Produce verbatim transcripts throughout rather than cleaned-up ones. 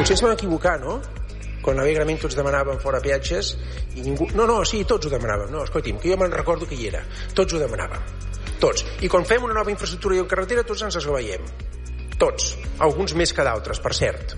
Potser ens vam equivocar, no? Quan alegrament tots demanàvem fora peatges i ningú... No, no, sí, tots ho demanàvem. No, escolti'm, que jo me'n recordo que hi era. Tots ho demanàvem. Tots. I quan fem una nova infraestructura i en carretera, tots ens esglaiem. Tots. Alguns més que d'altres, per cert.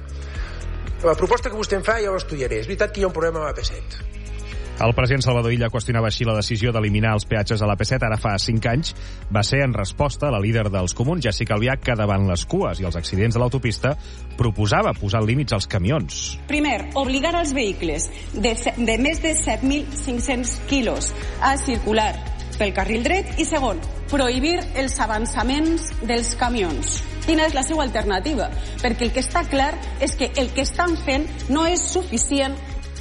La proposta que vostè em fa ja l'estudiaré. És veritat que hi ha un problema a l'A P set. El president Salvador Illa qüestionava així la decisió d'eliminar els peatges a l'A P set ara fa cinc anys. Va ser en resposta a la líder dels comuns, Jessica Albiach, que davant les cues i els accidents de l'autopista proposava posar límits als camions. Primer, obligar els vehicles de, de més de set mil cinc-cents quilos a circular pel carril dret i segon, prohibir els avançaments dels camions. Quina és la seva alternativa? Perquè el que està clar és que el que estan fent no és suficient.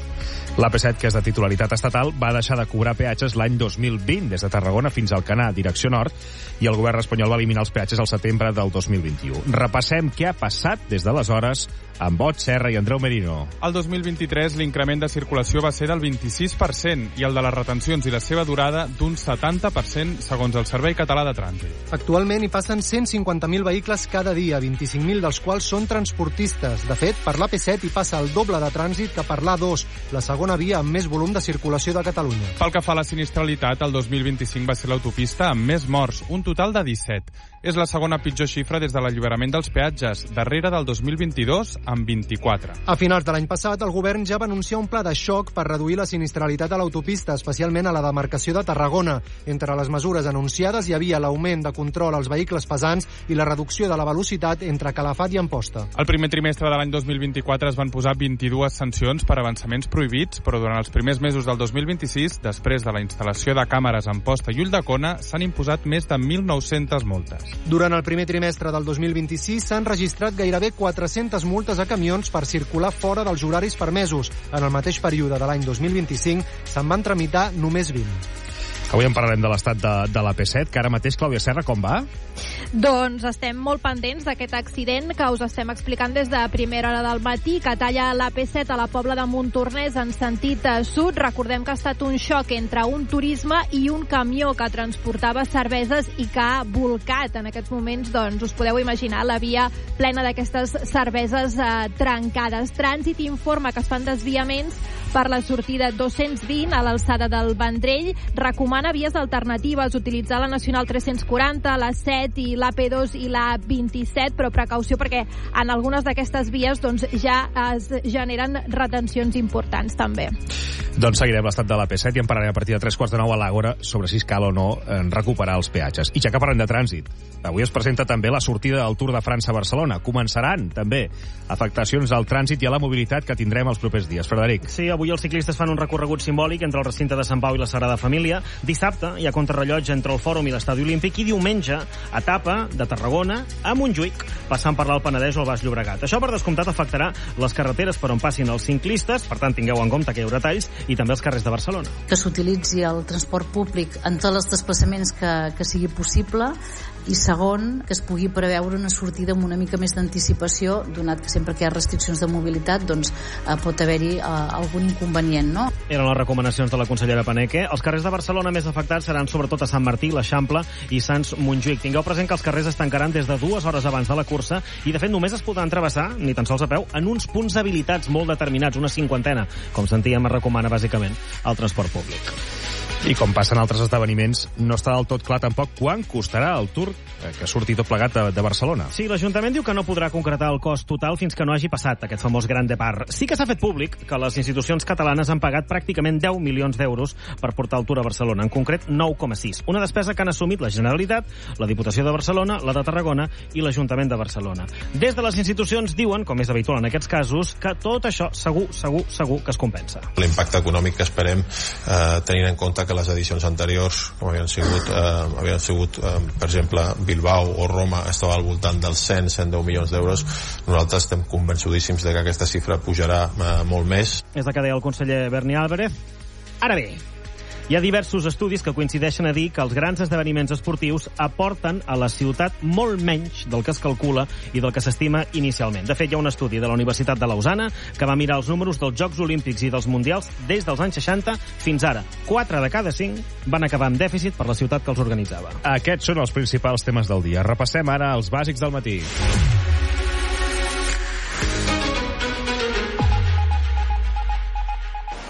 L'A P set, que és de titularitat estatal, va deixar de cobrar peatges l'any dos mil vint, des de Tarragona fins al Canà, direcció nord, i el govern espanyol va eliminar els peatges al setembre del dos mil vint-i-u. Repassem què ha passat des d'aleshores amb Ot Serra i Andreu Merino. El dos mil vint-i-tres l'increment de circulació va ser del vint-i-sis per cent i el de les retencions i la seva durada d'un setanta per cent, segons el Servei Català de Trànsit. Actualment hi passen cent cinquanta mil vehicles cada dia, vint-i-cinc mil dels quals són transportistes. De fet, per l'A P set hi passa el doble de trànsit que per l'A dos, la segona via amb més volum de circulació de Catalunya. Pel que fa a la sinistralitat, el dos mil vint-i-cinc va ser l'autopista amb més morts, un total de disset. És la segona pitjor xifra des de l'alliberament dels peatges, darrere del dos mil vint-i-dos, amb vint-i-quatre. A finals de l'any passat, el govern ja va anunciar un pla de xoc per reduir la sinistralitat a l'autopista, especialment a la demarcació de Tarragona. Entre les mesures anunciades hi havia l'augment de control als vehicles pesants i la reducció de la velocitat entre Calafat i Amposta. El primer trimestre de l'any dos mil vint-i-quatre es van posar vint-i-dues sancions per avançaments prohibits, però durant els primers mesos del dos mil vint-i-sis, després de la instal·lació de càmeres a Amposta i Ulldecona, s'han imposat més de mil nou-centes multes. Durant el primer trimestre del dos mil vint-i-sis s'han registrat gairebé quatre-centes multes a camions per circular fora dels horaris permesos. En el mateix període de l'any dos mil vint-i-cinc se'n van tramitar només vint. Avui en parlarem de l'estat de, de l'A P set, que ara mateix, Clàudia Serra, com va? Doncs estem molt pendents d'aquest accident que us estem explicant des de primera hora del matí, que talla l'A P set a la Pobla de Montornès en sentit sud. Recordem que ha estat un xoc entre un turisme i un camió que transportava cerveses i que ha volcat. En aquests moments, doncs, us podeu imaginar la via plena d'aquestes cerveses eh, trencades. Trànsit informa que es fan desviaments per la sortida dos-cents vint a l'alçada del Vendrell. Recomana vies alternatives, utilitzar la Nacional tres-cents quaranta, la set i l'A P dos i la vint-i-set, però precaució perquè en algunes d'aquestes vies doncs, ja es generen retencions importants també. Doncs seguirem l'estat de l'A P set i en parlarem a partir de tres quarts de nou a l'Àgora sobre si cal o no recuperar els peatges. I ja que parlem de trànsit, avui es presenta també la sortida del Tour de França a Barcelona. Començaran també afectacions al trànsit i a la mobilitat que tindrem els propers dies. Frederic. Sí, avui els ciclistes fan un recorregut simbòlic entre el recinte de Sant Pau i la Sagrada Família. Dissabte hi ha contrarrellotge entre el Fòrum i l'Estadi Olímpic i diumenge etapa de Tarragona a Montjuïc, passant per l'Alt Penedès o el Baix Llobregat. Això, per descomptat, afectarà les carreteres per on passin els ciclistes, per tant, tingueu en compte que hi haurà talls, i també els carrers de Barcelona. Que s'utilitzi el transport públic en tots els desplaçaments que, que sigui possible, i segon, que es pugui preveure una sortida amb una mica més d'anticipació, donat que sempre que hi ha restriccions de mobilitat doncs eh, pot haver-hi eh, algun inconvenient, no? Eren les recomanacions de la consellera Paneque. Els carrers de Barcelona més afectats seran sobretot a Sant Martí, l'Eixample i Sants Montjuïc. Tingueu present que els carrers es tancaran des de dues hores abans de la cursa i, de fet, només es podran travessar, ni tan sols a peu, en uns punts habilitats molt determinats, una cinquantena, com sentíem, es recomana bàsicament el transport públic. I com passen altres esdeveniments, no està del tot clar tampoc quan costarà el Tour que surti tot plegat de, de Barcelona. Sí, l'Ajuntament diu que no podrà concretar el cost total fins que no hagi passat aquest famós Gran Depart. Sí que s'ha fet públic que les institucions catalanes han pagat pràcticament deu milions d'euros per portar el Tour a Barcelona, en concret nou coma sis. Una despesa que han assumit la Generalitat, la Diputació de Barcelona, la de Tarragona i l'Ajuntament de Barcelona. Des de les institucions diuen, com és habitual en aquests casos, que tot això segur, segur, segur que es compensa. L'impacte econòmic que esperem, eh, tenint en compte que les edicions anteriors, com havien sigut, eh, havien sigut eh, per exemple, Bilbao o Roma, estava al voltant dels cent a cent deu milions d'euros. Nosaltres estem convençudíssims de que aquesta xifra pujarà eh, molt més. És el que deia el conseller Berni Álvarez. Ara bé, hi ha diversos estudis que coincideixen a dir que els grans esdeveniments esportius aporten a la ciutat molt menys del que es calcula i del que s'estima inicialment. De fet, hi ha un estudi de la Universitat de Lausana que va mirar els números dels Jocs Olímpics i dels Mundials des dels anys seixanta fins ara. Quatre de cada cinc van acabar amb dèficit per la ciutat que els organitzava. Aquests són els principals temes del dia. Repassem ara els bàsics del matí.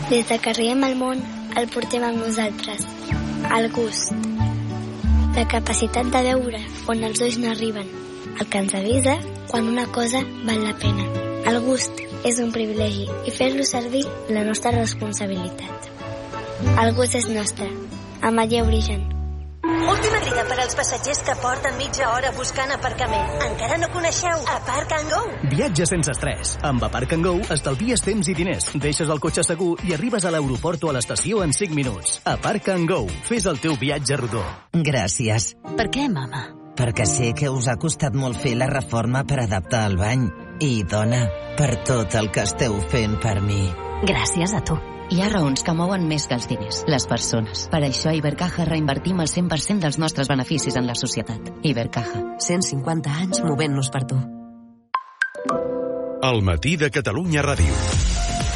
Des de que arribem al món, el portem amb nosaltres. El gust. La capacitat de veure on els ulls no arriben. El que ens avisa quan una cosa val la pena. El gust és un privilegi i fer-lo servir la nostra responsabilitat. El gust és nostre. Amalia Origen. Última crida per als passatgers que porten mitja hora buscant aparcament. Encara no coneixeu Aparc and Go? Viatge sense estrès. Amb Aparc and Go estalvies temps i diners, deixes el cotxe segur i arribes a l'aeroport o a l'estació en cinc minuts. Aparc and Go. Fes el teu viatge rodó. Gràcies. Per què, mama? Perquè sé que us ha costat molt fer la reforma per adaptar el bany. I, dona, per tot el que esteu fent per mi. Gràcies a tu. Hi ha raons que mouen més que els diners, les persones. Per això a Ibercaja reinvertim el cent per cent dels nostres beneficis en la societat. Ibercaja, cent cinquanta anys movent-nos per tu. El matí de Catalunya Ràdio.